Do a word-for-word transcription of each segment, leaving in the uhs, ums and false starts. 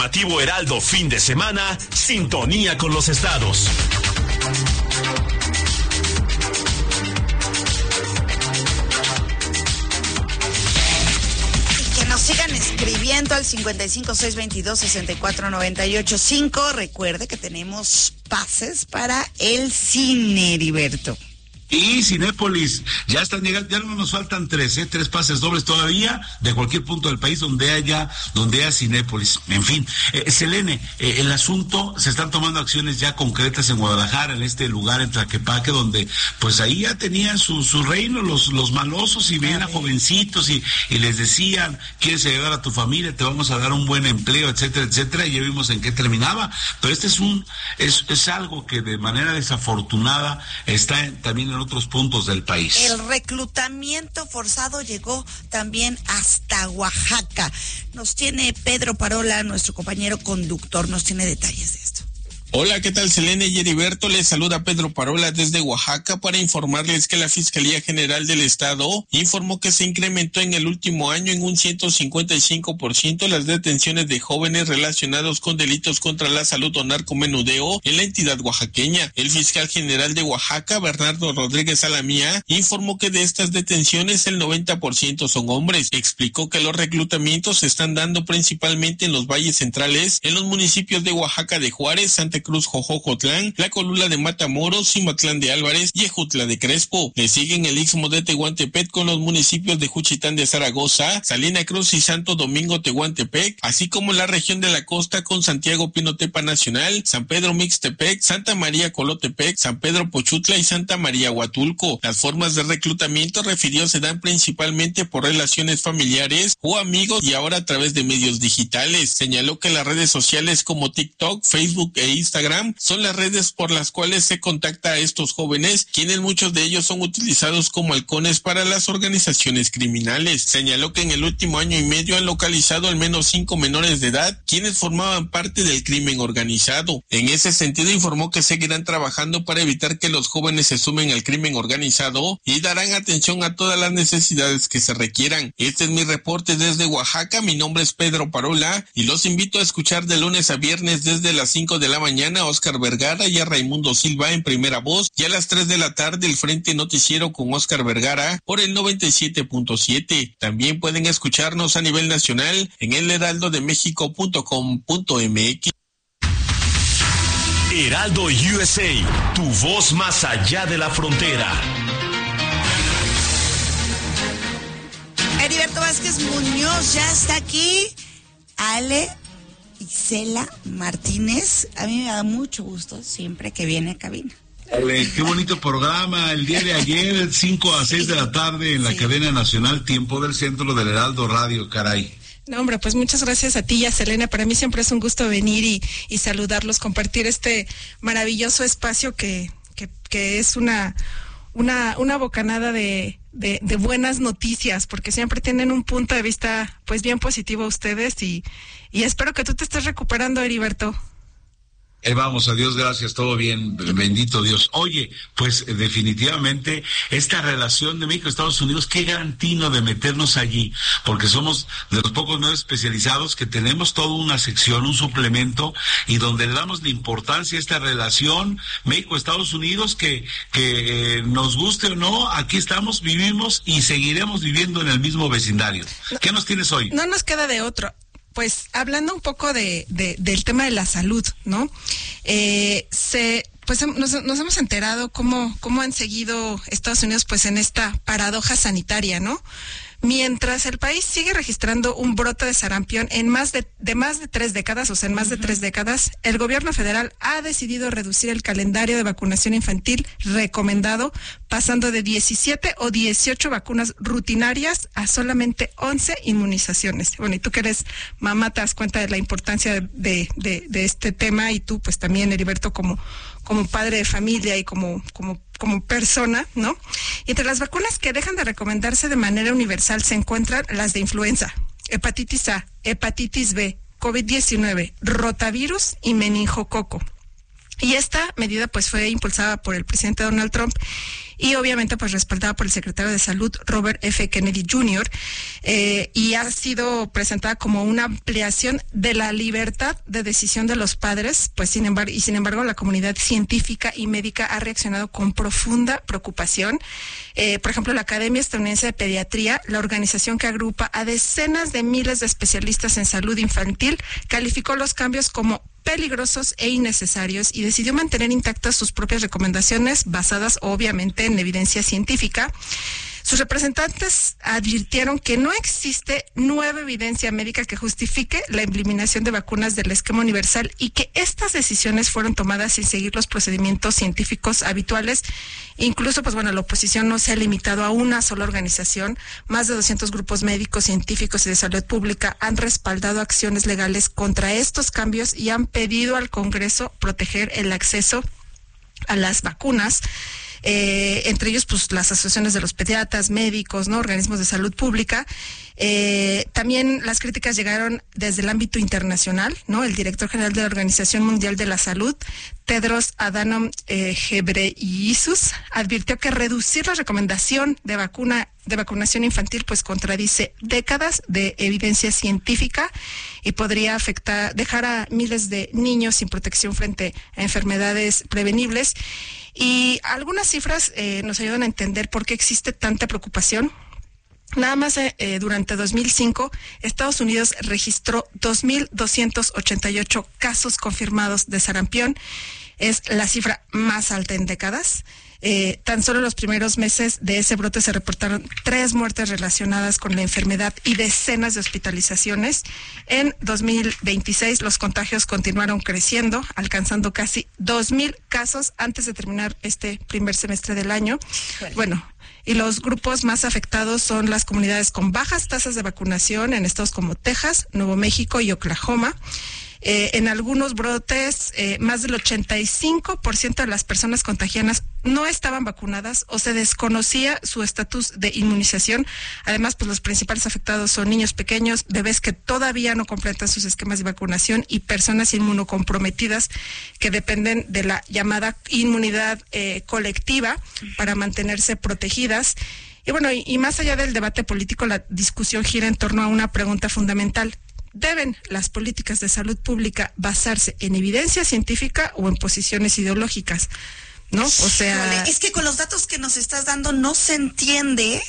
Informativo Heraldo fin de semana, sintonía con los estados. Y que nos sigan escribiendo al cincuenta y cinco, seiscientos veintidós, sesenta y cuatro noventa y ocho cinco. Recuerde que tenemos pases para el cine, Heriberto. Y Cinépolis, ya están llegando, ya no nos faltan tres, ¿eh? tres pases dobles todavía de cualquier punto del país donde haya, donde haya Cinépolis. En fin, eh, Selene, eh, el asunto, se están tomando acciones ya concretas en Guadalajara, en este lugar, en Tlaquepaque, donde pues ahí ya tenían su, su reino los, los malosos y venían a jovencitos y, y les decían, quieres ayudar a tu familia, te vamos a dar un buen empleo, etcétera, etcétera, y ya vimos en qué terminaba. Pero este es un, es, es algo que de manera desafortunada está en, también en otros puntos del país. El reclutamiento forzado llegó también hasta Oaxaca. Nos tiene Pedro Parola, nuestro compañero conductor, nos tiene detalles de esto. Hola, ¿qué tal, Selene y Heriberto? Les saluda Pedro Parola desde Oaxaca para informarles que la Fiscalía General del Estado informó que se incrementó en el último año en un ciento cincuenta y cinco por ciento las detenciones de jóvenes relacionados con delitos contra la salud o narcomenudeo en la entidad oaxaqueña. El fiscal general de Oaxaca, Bernardo Rodríguez Alamía, informó que de estas detenciones el noventa por ciento son hombres. Explicó que los reclutamientos se están dando principalmente en los valles centrales, en los municipios de Oaxaca de Juárez, Santa Cruz, Jojocotlán, La Colula de Matamoros, Cimatlán de Álvarez y Ejutla de Crespo. Le siguen el Istmo de Tehuantepec con los municipios de Juchitán de Zaragoza, Salina Cruz y Santo Domingo Tehuantepec, así como la región de la costa con Santiago Pinotepa Nacional, San Pedro Mixtepec, Santa María Colotepec, San Pedro Pochutla y Santa María Huatulco. Las formas de reclutamiento, refirió, se dan principalmente por relaciones familiares o amigos y ahora a través de medios digitales. Señaló que las redes sociales como TikTok, Facebook e Instagram Instagram son las redes por las cuales se contacta a estos jóvenes, quienes muchos de ellos son utilizados como halcones para las organizaciones criminales. Señaló que en el último año y medio han localizado al menos cinco menores de edad, quienes formaban parte del crimen organizado. En ese sentido, informó que seguirán trabajando para evitar que los jóvenes se sumen al crimen organizado y darán atención a todas las necesidades que se requieran. Este es mi reporte desde Oaxaca. Mi nombre es Pedro Parola y los invito a escuchar de lunes a viernes desde las cinco de la mañana a Oscar Vergara y a Raimundo Silva en primera voz, y a las tres de la tarde el Frente Noticiero con Oscar Vergara por el noventa y siete punto siete. También pueden escucharnos a nivel nacional en el heraldo de méxico punto com punto m x. Heraldo U S A, tu voz más allá de la frontera. Heriberto Vázquez Muñoz ya está aquí. Ale Isela Martínez, a mí me da mucho gusto siempre que viene a cabina. Dale, qué bonito programa, el día de ayer, cinco a seis de la tarde en la sí. cadena nacional Tiempo del Centro del Heraldo Radio, caray. No, hombre, pues muchas gracias a ti y a Selena. Para mí siempre es un gusto venir y, y saludarlos, compartir este maravilloso espacio que, que, que es una, una, una bocanada de, de, de buenas noticias, porque siempre tienen un punto de vista pues bien positivo ustedes y, y espero que tú te estés recuperando, Heriberto. Eh, vamos, a Dios gracias, todo bien, bendito Dios. Oye, pues definitivamente esta relación de México y Estados Unidos, qué gran tino de meternos allí, porque somos de los pocos medios especializados que tenemos toda una sección, un suplemento, y donde le damos la importancia a esta relación México-Estados Unidos, que, que eh, nos guste o no, aquí estamos, vivimos y seguiremos viviendo en el mismo vecindario. No, ¿qué nos tienes hoy? No nos queda de otro. Pues hablando un poco de, de del tema de la salud, ¿no? Eh, se pues nos, nos hemos enterado cómo cómo han seguido Estados Unidos pues en esta paradoja sanitaria, ¿no? Mientras el país sigue registrando un brote de sarampión en más de, de más de tres décadas, o sea, en más uh-huh. de tres décadas, el gobierno federal ha decidido reducir el calendario de vacunación infantil recomendado, pasando de diecisiete o dieciocho vacunas rutinarias a solamente once inmunizaciones. Bueno, y tú que eres mamá te das cuenta de la importancia de, de, de, de este tema, y tú pues también, Heriberto, como como padre de familia y como como como persona, ¿no? Y entre las vacunas que dejan de recomendarse de manera universal se encuentran las de influenza, hepatitis A, hepatitis B, COVID diecinueve, rotavirus y meningococo. Y esta medida pues fue impulsada por el presidente Donald Trump y obviamente pues respaldada por el secretario de Salud, Robert F. Kennedy junior, eh, y ha sido presentada como una ampliación de la libertad de decisión de los padres, pues sin embargo, y sin embargo la comunidad científica y médica ha reaccionado con profunda preocupación. Eh, por ejemplo, la Academia Estadounidense de Pediatría, la organización que agrupa a decenas de miles de especialistas en salud infantil, calificó los cambios como peligrosos e innecesarios y decidió mantener intactas sus propias recomendaciones basadas obviamente en evidencia científica. Sus representantes advirtieron que no existe nueva evidencia médica que justifique la eliminación de vacunas del esquema universal y que estas decisiones fueron tomadas sin seguir los procedimientos científicos habituales. Incluso, pues bueno, la oposición no se ha limitado a una sola organización. Más de doscientos grupos médicos, científicos y de salud pública han respaldado acciones legales contra estos cambios y han pedido al Congreso proteger el acceso a las vacunas. Eh, entre ellos pues las asociaciones de los pediatras, médicos, no, organismos de salud pública. Eh, también las críticas llegaron desde el ámbito internacional, no, el director general de la Organización Mundial de la Salud, Tedros Adhanom eh, Ghebreyesus, advirtió que reducir la recomendación de vacuna de vacunación infantil pues contradice décadas de evidencia científica y podría afectar, dejar a miles de niños sin protección frente a enfermedades prevenibles. Y algunas cifras eh, nos ayudan a entender por qué existe tanta preocupación. Nada más eh, durante dos mil cinco, Estados Unidos registró dos mil doscientos ochenta y ocho casos confirmados de sarampión. Es la cifra más alta en décadas. Eh, tan solo en los primeros meses de ese brote se reportaron tres muertes relacionadas con la enfermedad y decenas de hospitalizaciones. En dos mil veintiséis los contagios continuaron creciendo, alcanzando casi dos mil casos antes de terminar este primer semestre del año. Bueno. bueno Y los grupos más afectados son las comunidades con bajas tasas de vacunación en estados como Texas, Nuevo México y Oklahoma. Eh, en algunos brotes, eh, más del ochenta y cinco por ciento de las personas contagiadas no estaban vacunadas o se desconocía su estatus de inmunización. Además, pues los principales afectados son niños pequeños, bebés que todavía no completan sus esquemas de vacunación y personas inmunocomprometidas que dependen de la llamada inmunidad eh, colectiva para mantenerse protegidas. Y bueno, y, y más allá del debate político, la discusión gira en torno a una pregunta fundamental. ¿Deben las políticas de salud pública basarse en evidencia científica o en posiciones ideológicas? ¿No? O sea... Es que con los datos que nos estás dando no se entiende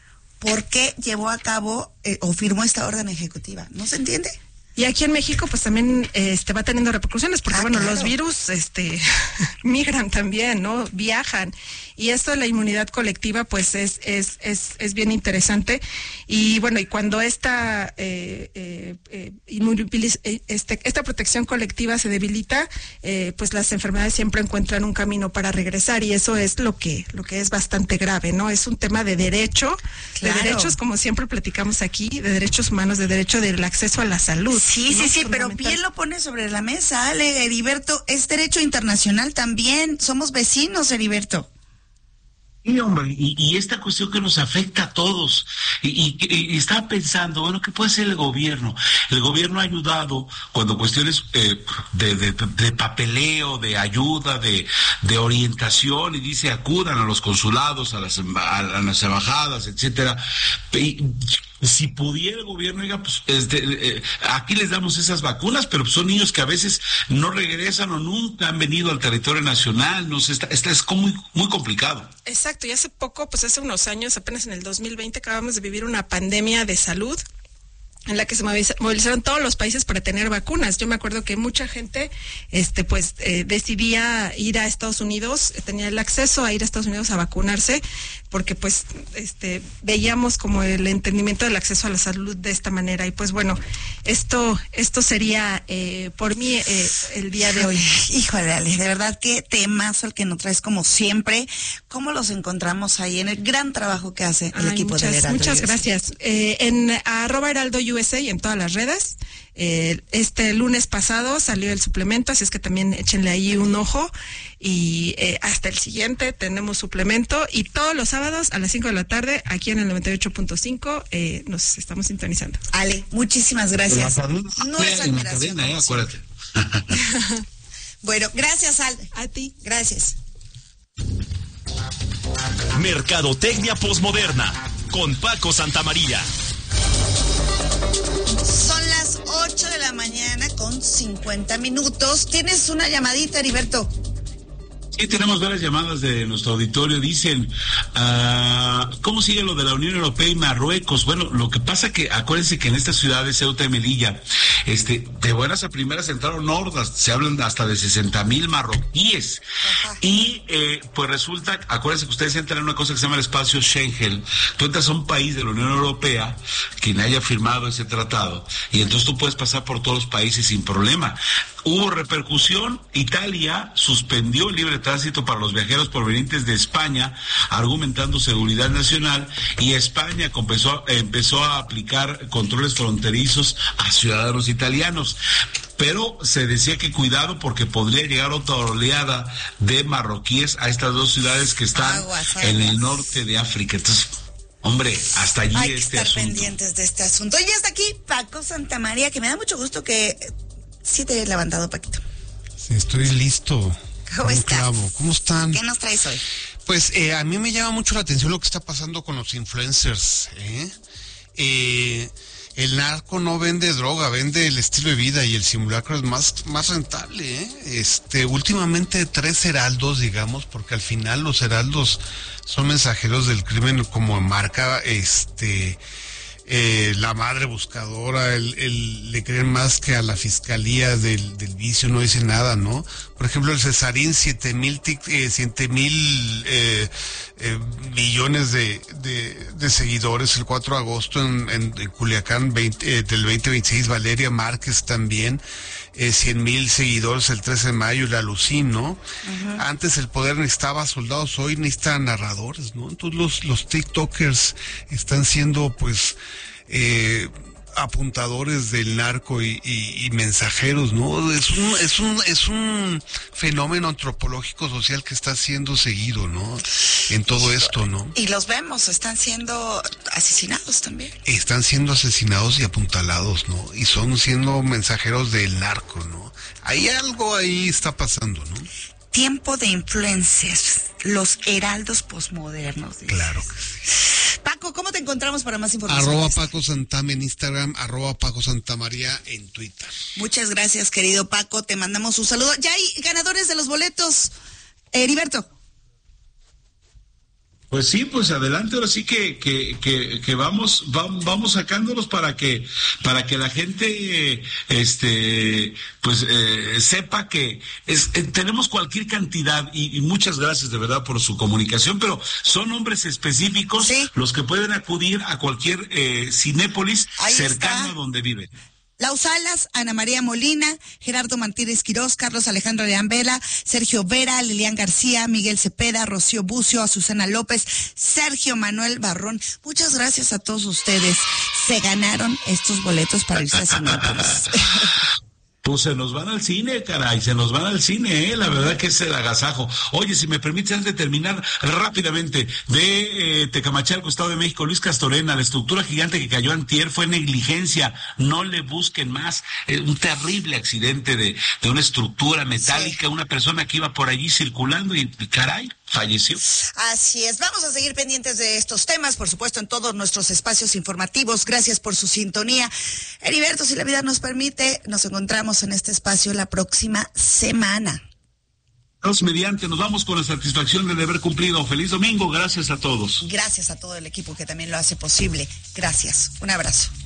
por qué llevó a cabo eh, o firmó esta orden ejecutiva. ¿No se entiende? Y aquí en México pues también este va teniendo repercusiones porque ah, bueno, claro. Los virus este migran también, ¿no? Viajan. Y esto de la inmunidad colectiva pues es es es es bien interesante. Y bueno, y cuando esta eh, eh, eh, este, esta protección colectiva se debilita, eh, pues las enfermedades siempre encuentran un camino para regresar y eso es lo que lo que es bastante grave, ¿no? Es un tema de derecho, claro. De derechos como siempre platicamos aquí, de derechos humanos, de derecho del acceso a la salud. Sí, sí, sí, pero bien lo pone sobre la mesa, Ale, Heriberto, es derecho internacional también, somos vecinos, Heriberto. Sí, hombre, y, y esta cuestión que nos afecta a todos, y, y, y estaba pensando, bueno, ¿qué puede hacer el gobierno? El gobierno ha ayudado cuando cuestiones eh, de, de, de papeleo, de ayuda, de, de orientación, y dice acudan a los consulados, a las, a, a las embajadas, etcétera. Y, si pudiera el gobierno, diga, pues este, eh, aquí les damos esas vacunas, pero son niños que a veces no regresan o nunca han venido al territorio nacional, no sé, está, está, es como muy, muy complicado. Exacto, y hace poco, pues hace unos años, apenas en el dos mil veinte, acabamos de vivir una pandemia de salud en la que se movilizaron todos los países para tener vacunas. Yo me acuerdo que mucha gente este pues eh, decidía ir a Estados Unidos, eh, tenía el acceso a ir a Estados Unidos a vacunarse, porque pues este veíamos como el entendimiento del acceso a la salud de esta manera. Y pues bueno, esto esto sería eh, por mí eh, el día de hoy. Híjole, Ale, de verdad qué temazo el que nos traes como siempre. ¿Cómo los encontramos ahí en el gran trabajo que hace el Ay, equipo muchas, de Heraldo? Muchas U S A? gracias. Eh, en arroba Heraldo U S A y en todas las redes. Eh, este lunes pasado salió el suplemento, así es que también échenle ahí un ojo. Y eh, hasta el siguiente tenemos suplemento. Y todos los sábados a las cinco de la tarde, aquí en el noventa y ocho punto cinco, eh, nos estamos sintonizando. Ale, muchísimas gracias. No es admiración. Cadena, eh, acuérdate. Bueno, gracias, Ale. A ti. Gracias. Mercadotecnia posmoderna con Paco Santamaría. Son las ocho de la mañana con cincuenta minutos. ¿Tienes una llamadita, Heriberto? Sí, tenemos varias llamadas de nuestro auditorio. Dicen, uh, ¿cómo sigue lo de la Unión Europea y Marruecos? Bueno, lo que pasa que, acuérdense que en estas ciudades, Ceuta y Melilla, este, de buenas a primeras entraron hordas, se hablan hasta de sesenta mil marroquíes. Ajá. Y, eh, pues resulta, acuérdense que ustedes entran en una cosa que se llama el espacio Schengen. Tú entras a un país de la Unión Europea, quien haya firmado ese tratado, y entonces tú puedes pasar por todos los países sin problema. Hubo repercusión, Italia suspendió el libre tránsito para los viajeros provenientes de España, argumentando seguridad nacional, y España empezó, empezó a aplicar controles fronterizos a ciudadanos italianos. Pero se decía que cuidado porque podría llegar otra oleada de marroquíes a estas dos ciudades que están aguas, aguas. en el norte de África. Entonces, hombre, hasta allí hay que este estar asunto. pendientes de este asunto. Y hasta aquí Paco Santamaría, que me da mucho gusto que sí te hayas levantado, Paquito. Sí, estoy listo. ¿Cómo estás? Clavo. ¿Cómo están? ¿Qué nos traes hoy? Pues eh, a mí me llama mucho la atención lo que está pasando con los influencers. ¿eh? Eh, el narco no vende droga, vende el estilo de vida, y el simulacro es más, más rentable. ¿eh? Este, últimamente tres heraldos, digamos, porque al final los heraldos son mensajeros del crimen, como marca este... Eh, la madre buscadora, el, el, le creen más que a la fiscalía del, del vicio, no dice nada, ¿no? Por ejemplo, el Cesarín, siete mil eh, siete mil eh, eh, millones de, de, de seguidores el cuatro de agosto en, en, en Culiacán, veinte, eh, del veinte veintiséis, Valeria Márquez también, eh, cien mil seguidores el trece de mayo, la Lucín, ¿no? Uh-huh. Antes el poder necesitaba soldados, hoy necesita narradores, ¿no? Entonces los, los TikTokers están siendo, pues, eh, apuntadores del narco y, y, y mensajeros, ¿no? Es un, es un, es un fenómeno antropológico social que está siendo seguido, ¿no? En todo esto, ¿no? Y los vemos, están siendo asesinados también. Están siendo asesinados y apuntalados, ¿no? Y son siendo mensajeros del narco, ¿no? Hay algo ahí está pasando, ¿no? Tiempo de influencers, los heraldos posmodernos. Dices. Claro. Paco, ¿cómo te encontramos para más información? Arroba Paco Santama en Instagram, arroba Paco Santamaría en Twitter. Muchas gracias, querido Paco, te mandamos un saludo. Ya hay ganadores de los boletos, Heriberto. Pues sí, pues adelante, ahora sí que que que, que vamos, vamos vamos sacándolos para que para que la gente este pues eh, sepa que es eh, tenemos cualquier cantidad y, y muchas gracias de verdad por su comunicación, pero son nombres específicos, ¿sí?, los que pueden acudir a cualquier eh, Cinépolis ahí cercano está. A donde viven. Lau Salas, Ana María Molina, Gerardo Martínez Quirós, Carlos Alejandro Leán Vela, Sergio Vera, Lilian García, Miguel Cepeda, Rocío Bucio, Azucena López, Sergio Manuel Barrón. Muchas gracias a todos ustedes. Se ganaron estos boletos para irse a Cinépolis. Pues se nos van al cine, caray, se nos van al cine, ¿eh? La verdad que es el agasajo. Oye, si me permites, antes de terminar rápidamente, de eh, Tecamachalco, Estado de México, Luis Castorena, la estructura gigante que cayó antier fue negligencia, no le busquen más. Eh, un terrible accidente de, de una estructura metálica, sí. Una persona que iba por allí circulando y, caray, falleció. Así es, vamos a seguir pendientes de estos temas, por supuesto, en todos nuestros espacios informativos. Gracias por su sintonía. Heriberto, si la vida nos permite, nos encontramos en este espacio la próxima semana. Dios mediante, nos vamos con la satisfacción de haber cumplido. Feliz domingo, gracias a todos. Gracias a todo el equipo que también lo hace posible. Gracias, un abrazo.